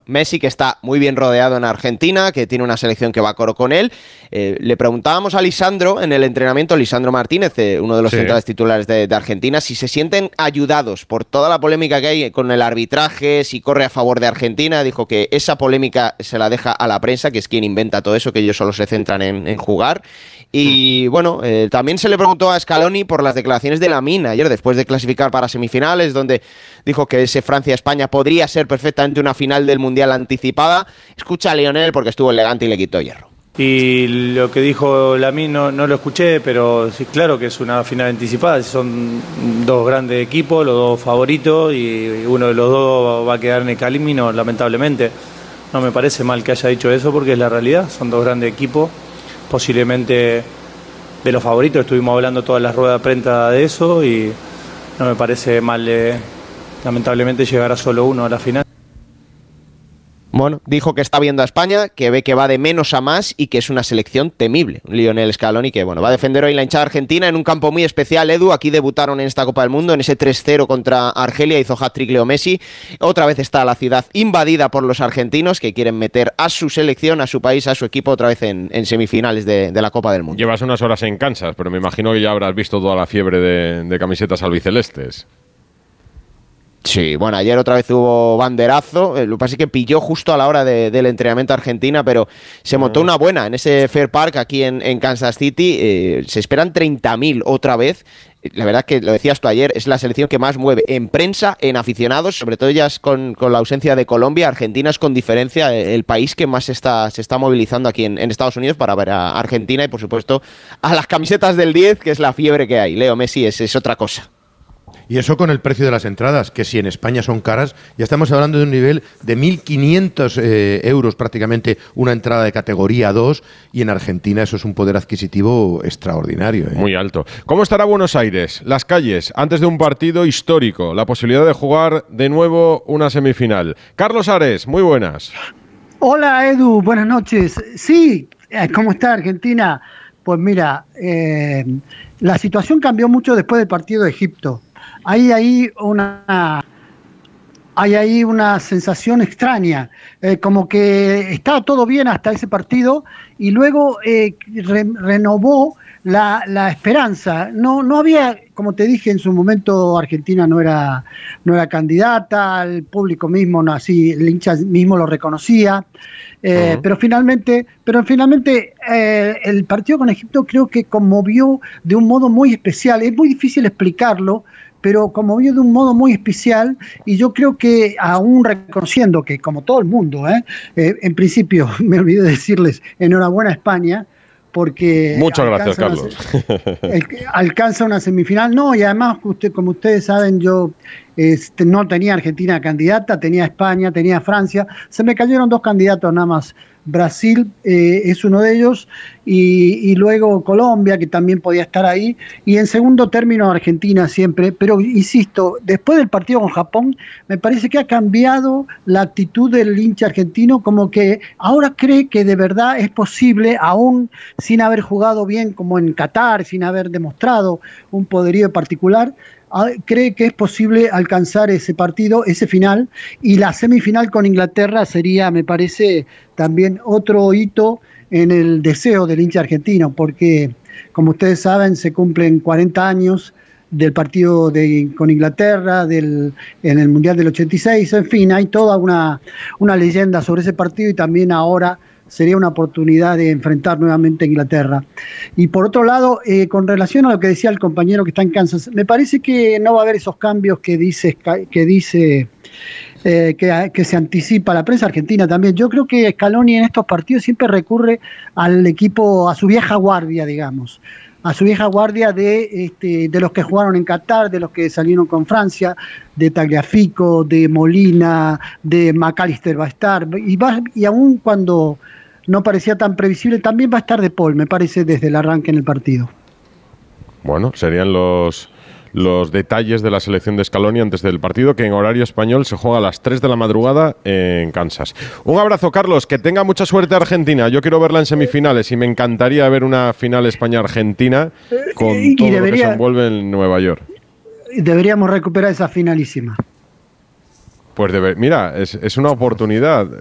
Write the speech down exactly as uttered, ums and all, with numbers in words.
Messi, que está muy bien rodeado en Argentina, que tiene una selección que va a coro con él. Eh, le preguntábamos a Lisandro en el entrenamiento, Lisandro Martínez, eh, uno de los Sí. centrales titulares de, de Argentina, si se sienten ayudados por toda la polémica que hay con el arbitraje, si corre a favor de Argentina. Dijo que esa polémica se la deja a la prensa, que es quien inventa todo eso, que ellos solo se centran en, en jugar. Y bueno, eh, también se le preguntó a Scaloni por las declaraciones de Lamine ayer, después de clasificar para semifinales, donde dijo que ese Francia-España podría ser perfectamente una final del Mundial anticipada. Escucha a Lionel porque estuvo elegante y le quitó hierro. Y lo que dijo Lamine no, no lo escuché, pero sí, claro que es una final anticipada. Son dos grandes equipos, los dos favoritos, y uno de los dos va a quedar en el camino, lamentablemente. No me parece mal que haya dicho eso porque es la realidad. Son dos grandes equipos, posiblemente de los favoritos. Estuvimos hablando todas las ruedas de prensa de eso y no me parece mal, eh, lamentablemente, llegar a solo uno a la final. Bueno, dijo que está viendo a España, que ve que va de menos a más y que es una selección temible. Lionel Scaloni, que bueno, va a defender hoy la hinchada argentina en un campo muy especial. Edu, aquí debutaron en esta Copa del Mundo, en ese tres cero contra Argelia, hizo hat-trick Leo Messi. Otra vez está la ciudad invadida por los argentinos, que quieren meter a su selección, a su país, a su equipo otra vez en, en semifinales de, de la Copa del Mundo. Llevas unas horas en Kansas, pero me imagino que ya habrás visto toda la fiebre de, de camisetas albicelestes. Sí, bueno, ayer otra vez hubo banderazo, lo que pasa es que pilló justo a la hora de, del entrenamiento Argentina, pero se montó una buena en ese Fair Park aquí en, en Kansas City. Eh, se esperan treinta mil otra vez. La verdad que, lo decías tú ayer, es la selección que más mueve en prensa, en aficionados, sobre todo ya con, con la ausencia de Colombia. Argentina es con diferencia el país que más está, se está movilizando aquí en, en Estados Unidos para ver a Argentina y, por supuesto, a las camisetas del diez, que es la fiebre que hay. Leo Messi es, es otra cosa. Y eso con el precio de las entradas, que si en España son caras, ya estamos hablando de un nivel de mil quinientos eh, euros prácticamente una entrada de categoría dos, y en Argentina eso es un poder adquisitivo extraordinario. ¿eh? Muy alto. ¿Cómo estará Buenos Aires? Las calles, antes de un partido histórico, la posibilidad de jugar de nuevo una semifinal. Carlos Ares, muy buenas. Hola Edu, buenas noches. Sí, ¿cómo está Argentina? Pues mira, eh, la situación cambió mucho después del partido de Egipto. Hay ahí una, hay ahí una sensación extraña, eh, como que estaba todo bien hasta ese partido y luego eh, re, renovó la, la esperanza. No, no había, como te dije en su momento, Argentina no era, no era candidata, el público mismo, no, así, el hincha mismo lo reconocía. Eh, uh-huh. Pero finalmente, pero finalmente eh, el partido con Egipto creo que conmovió de un modo muy especial. Es muy difícil explicarlo, pero conmovió de un modo muy especial, y yo creo que aún reconociendo que, como todo el mundo, ¿eh? Eh, en principio, me olvidé de decirles, enhorabuena a España, porque muchas gracias, Carlos. Una, alcanza una semifinal. No, y además, usted, como ustedes saben, yo este, no tenía Argentina candidata, tenía España, tenía Francia. Se me cayeron dos candidatos nada más. Brasil eh, es uno de ellos, y, y luego Colombia, que también podía estar ahí, y en segundo término Argentina siempre. Pero insisto, después del partido con Japón, me parece que ha cambiado la actitud del hincha argentino, como que ahora cree que de verdad es posible, aún sin haber jugado bien como en Qatar, sin haber demostrado un poderío particular, cree que es posible alcanzar ese partido, ese final, y la semifinal con Inglaterra sería, me parece, también otro hito en el deseo del hincha argentino, porque, como ustedes saben, se cumplen cuarenta años del partido de, con Inglaterra, del, en el Mundial del ochenta y seis, en fin, hay toda una, una leyenda sobre ese partido, y también ahora sería una oportunidad de enfrentar nuevamente a Inglaterra. Y por otro lado, eh, con relación a lo que decía el compañero que está en Kansas, me parece que no va a haber esos cambios que dice, que, dice eh, que, que se anticipa la prensa argentina también. Yo creo que Scaloni en estos partidos siempre recurre al equipo, a su vieja guardia, digamos, a su vieja guardia de, este, de los que jugaron en Qatar, de los que salieron con Francia, de Tagliafico, de Molina, de McAllister va a estar, y, va, y aún cuando no parecía tan previsible, también va a estar De Paul, me parece, desde el arranque en el partido. Bueno, serían los, los detalles de la selección de Scaloni antes del partido, que en horario español se juega a las tres de la madrugada en Kansas. Un abrazo, Carlos, que tenga mucha suerte Argentina. Yo quiero verla en semifinales y me encantaría ver una final España-Argentina con y todo debería, lo que se envuelve en Nueva York. Deberíamos recuperar esa finalísima. Pues debe, mira, es, es una oportunidad.